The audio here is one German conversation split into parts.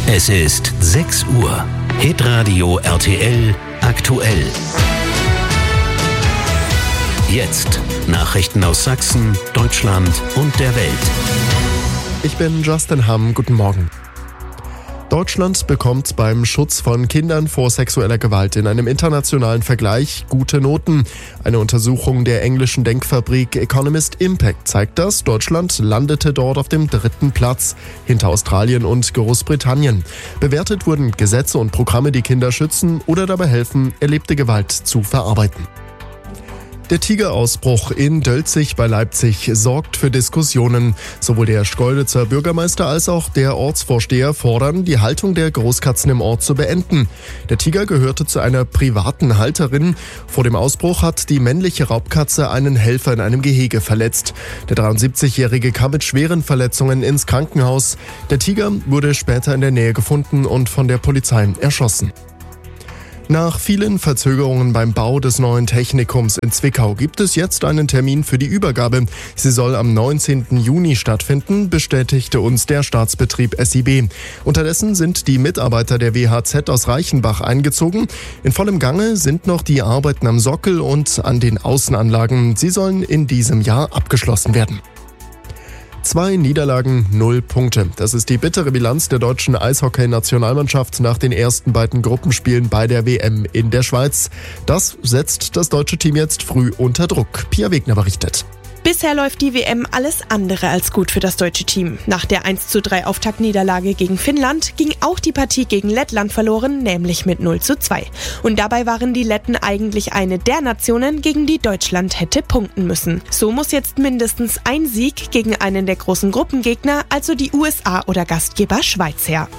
Es ist 6 Uhr. Hitradio RTL aktuell. Jetzt Nachrichten aus Sachsen, Deutschland und der Welt. Ich bin Justin Hamm, guten Morgen. Deutschland bekommt beim Schutz von Kindern vor sexueller Gewalt in einem internationalen Vergleich gute Noten. Eine Untersuchung der englischen Denkfabrik Economist Impact zeigt das. Deutschland landete dort auf dem 3. Platz, hinter Australien und Großbritannien. Bewertet wurden Gesetze und Programme, die Kinder schützen oder dabei helfen, erlebte Gewalt zu verarbeiten. Der Tigerausbruch in Dölzig bei Leipzig sorgt für Diskussionen. Sowohl der Schkeuditzer Bürgermeister als auch der Ortsvorsteher fordern, die Haltung der Großkatzen im Ort zu beenden. Der Tiger gehörte zu einer privaten Halterin. Vor dem Ausbruch hat die männliche Raubkatze einen Helfer in einem Gehege verletzt. Der 73-Jährige kam mit schweren Verletzungen ins Krankenhaus. Der Tiger wurde später in der Nähe gefunden und von der Polizei erschossen. Nach vielen Verzögerungen beim Bau des neuen Technikums in Zwickau gibt es jetzt einen Termin für die Übergabe. Sie soll am 19. Juni stattfinden, bestätigte uns der Staatsbetrieb SIB. Unterdessen sind die Mitarbeiter der WHZ aus Reichenbach eingezogen. In vollem Gange sind noch die Arbeiten am Sockel und an den Außenanlagen. Sie sollen in diesem Jahr abgeschlossen werden. 2 Niederlagen, 0 Punkte. Das ist die bittere Bilanz der deutschen Eishockey-Nationalmannschaft nach den ersten beiden Gruppenspielen bei der WM in der Schweiz. Das setzt das deutsche Team jetzt früh unter Druck. Pia Wegner berichtet. Bisher läuft die WM alles andere als gut für das deutsche Team. Nach der 1:3 Auftaktniederlage gegen Finnland ging auch die Partie gegen Lettland verloren, nämlich mit 0:2. Und dabei waren die Letten eigentlich eine der Nationen, gegen die Deutschland hätte punkten müssen. So muss jetzt mindestens ein Sieg gegen einen der großen Gruppengegner, also die USA oder Gastgeber Schweiz, her.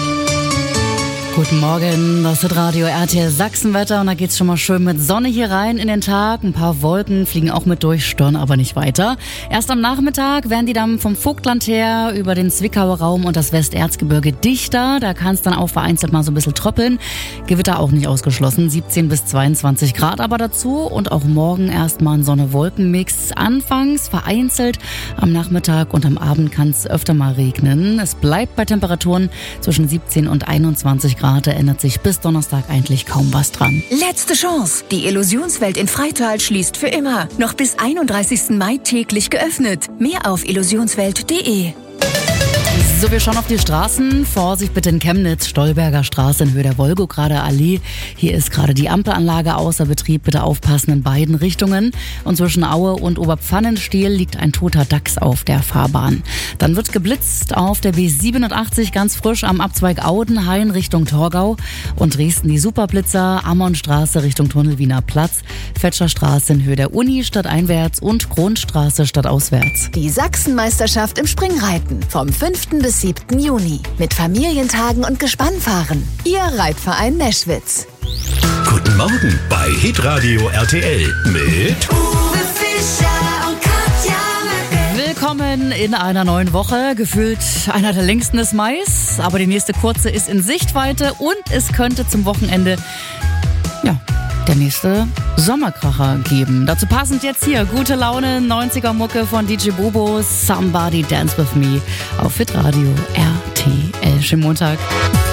Guten Morgen, das ist Radio RTL Sachsenwetter und da geht's schon mal schön mit Sonne hier rein in den Tag. Ein paar Wolken fliegen auch mit durch, stören aber nicht weiter. Erst am Nachmittag werden die dann vom Vogtland her über den Zwickauer Raum und das Westerzgebirge dichter. Da kann es dann auch vereinzelt mal so ein bisschen tröppeln. Gewitter auch nicht ausgeschlossen, 17 bis 22 Grad aber dazu. Und auch morgen erstmal ein Sonne-Wolken-Mix. Anfangs vereinzelt, am Nachmittag und am Abend kann es öfter mal regnen. Es bleibt bei Temperaturen zwischen 17 und 21 Grad. Da ändert sich bis Donnerstag eigentlich kaum was dran. Letzte Chance. Die Illusionswelt in Freital schließt für immer. Noch bis 31. Mai täglich geöffnet. Mehr auf illusionswelt.de. So, wir schauen auf die Straßen. Vorsicht bitte in Chemnitz, Stolberger Straße in Höhe der Wolgograder Allee. Hier ist gerade die Ampelanlage außer Betrieb. Bitte aufpassen in beiden Richtungen. Und zwischen Aue und Oberpfannenstiel liegt ein toter Dachs auf der Fahrbahn. Dann wird geblitzt auf der B87 ganz frisch am Abzweig Audenhain Richtung Torgau. Und Dresden die Superblitzer, Ammonstraße Richtung Tunnel Wiener Platz, Fetscherstraße in Höhe der Uni stadteinwärts und Kronstraße stadtauswärts. Die Sachsenmeisterschaft im Springreiten vom 5. bis 7. Juni mit Familientagen und Gespannfahren. Ihr Reitverein Neschwitz. Guten Morgen bei Hitradio RTL mit Uwe Fischer und Katja Möcke. Willkommen in einer neuen Woche. Gefühlt einer der längsten des Mais. Aber die nächste kurze ist in Sichtweite und es könnte zum Wochenende, der nächste Sommerkracher geben. Dazu passend jetzt hier gute Laune, 90er Mucke von DJ Bobo, Somebody Dance With Me auf Hitradio RTL. Schönen Montag.